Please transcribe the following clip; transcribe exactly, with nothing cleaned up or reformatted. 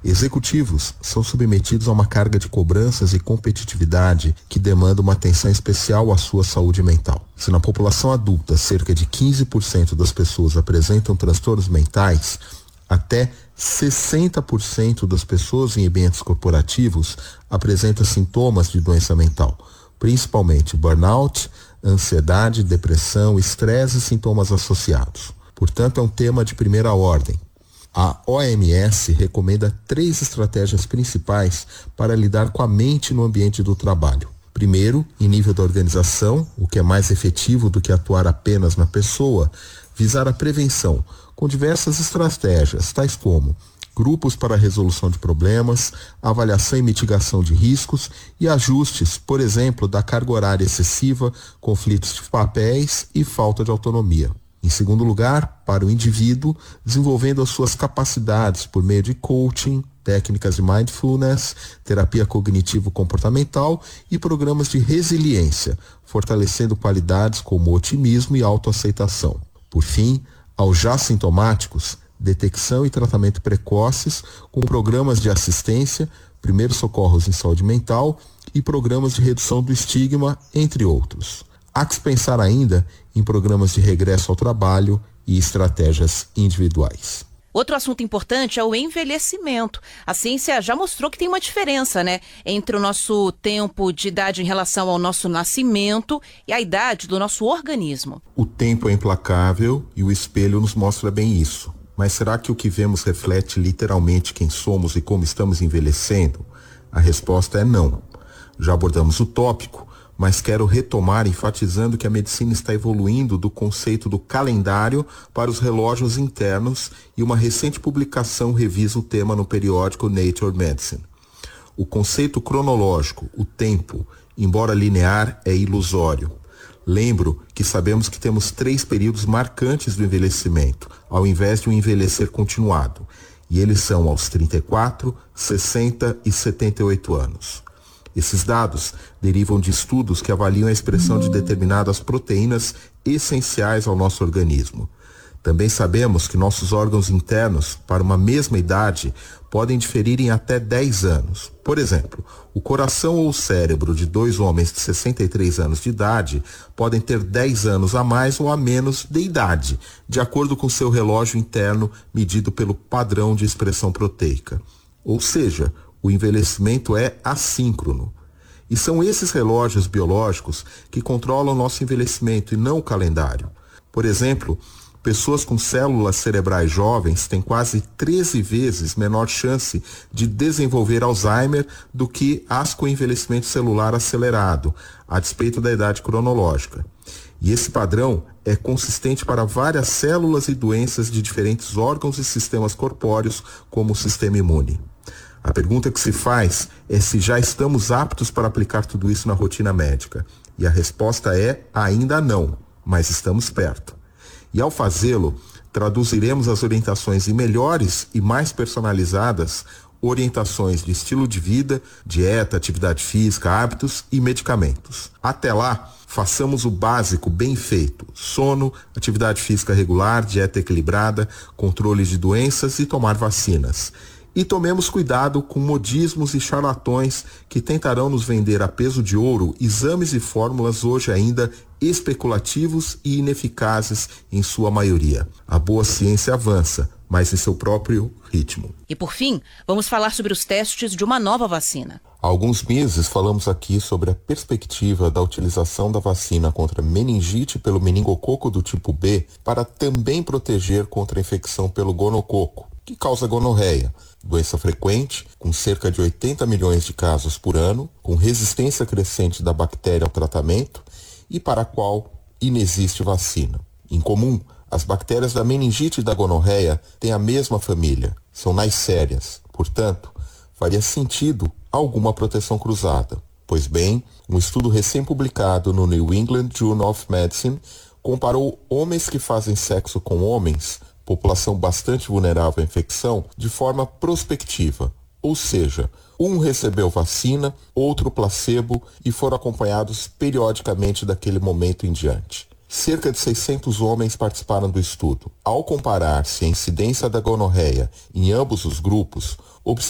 Executivos são submetidos a uma carga de cobranças e competitividade que demanda uma atenção especial à sua saúde mental. Se na população adulta cerca de quinze por cento das pessoas apresentam transtornos mentais, até sessenta por cento das pessoas em ambientes corporativos apresentam sintomas de doença mental, principalmente burnout, ansiedade, depressão, estresse e sintomas associados. Portanto, é um tema de primeira ordem. A O M S recomenda três estratégias principais para lidar com a mente no ambiente do trabalho. Primeiro, em nível da organização, o que é mais efetivo do que atuar apenas na pessoa, visar a prevenção, com diversas estratégias, tais como grupos para a resolução de problemas, avaliação e mitigação de riscos e ajustes, por exemplo, da carga horária excessiva, conflitos de papéis e falta de autonomia. Em segundo lugar, para o indivíduo, desenvolvendo as suas capacidades por meio de coaching, técnicas de mindfulness, terapia cognitivo-comportamental e programas de resiliência, fortalecendo qualidades como otimismo e autoaceitação. Por fim, aos já sintomáticos, detecção e tratamento precoces com programas de assistência, primeiros socorros em saúde mental e programas de redução do estigma, entre outros. Há que se pensar ainda em programas de regresso ao trabalho e estratégias individuais. Outro assunto importante é o envelhecimento. A ciência já mostrou que tem uma diferença, né, entre o nosso tempo de idade em relação ao nosso nascimento e a idade do nosso organismo. O tempo é implacável e o espelho nos mostra bem isso. Mas será que o que vemos reflete literalmente quem somos e como estamos envelhecendo? A resposta é não. Já abordamos o tópico, mas quero retomar enfatizando que a medicina está evoluindo do conceito do calendário para os relógios internos e uma recente publicação revisa o tema no periódico Nature Medicine. O conceito cronológico, o tempo, embora linear, é ilusório. Lembro que sabemos que temos três períodos marcantes do envelhecimento, ao invés de um envelhecer continuado, e eles são aos trinta e quatro, sessenta e setenta e oito anos. Esses dados derivam de estudos que avaliam a expressão de determinadas proteínas essenciais ao nosso organismo. Também sabemos que nossos órgãos internos, para uma mesma idade, podem diferir em até dez anos. Por exemplo, o coração ou o cérebro de dois homens de sessenta e três anos de idade podem ter dez anos a mais ou a menos de idade, de acordo com seu relógio interno medido pelo padrão de expressão proteica. Ou seja, o envelhecimento é assíncrono. E são esses relógios biológicos que controlam nosso envelhecimento e não o calendário. Por exemplo, pessoas com células cerebrais jovens têm quase treze vezes menor chance de desenvolver Alzheimer do que as com envelhecimento celular acelerado, a despeito da idade cronológica. E esse padrão é consistente para várias células e doenças de diferentes órgãos e sistemas corpóreos, como o sistema imune. A pergunta que se faz é se já estamos aptos para aplicar tudo isso na rotina médica. E a resposta é ainda não, mas estamos perto. E ao fazê-lo, traduziremos as orientações em melhores e mais personalizadas orientações de estilo de vida, dieta, atividade física, hábitos e medicamentos. Até lá, façamos o básico bem feito: sono, atividade física regular, dieta equilibrada, controle de doenças e tomar vacinas. E tomemos cuidado com modismos e charlatões que tentarão nos vender a peso de ouro exames e fórmulas hoje ainda especulativos e ineficazes em sua maioria. A boa ciência avança, mas em seu próprio ritmo. E por fim, vamos falar sobre os testes de uma nova vacina. Há alguns meses falamos aqui sobre a perspectiva da utilização da vacina contra meningite pelo meningococo do tipo B para também proteger contra a infecção pelo gonococo, que causa gonorreia, doença frequente, com cerca de oitenta milhões de casos por ano, com resistência crescente da bactéria ao tratamento e para a qual inexiste vacina. Em comum, as bactérias da meningite e da gonorreia têm a mesma família, são naissérias, portanto, faria sentido alguma proteção cruzada. Pois bem, um estudo recém-publicado no New England Journal of Medicine comparou homens que fazem sexo com homens, população bastante vulnerável à infecção, de forma prospectiva, ou seja, um recebeu vacina, outro placebo e foram acompanhados periodicamente daquele momento em diante. Cerca de seiscentos homens participaram do estudo. Ao comparar-se a incidência da gonorreia em ambos os grupos,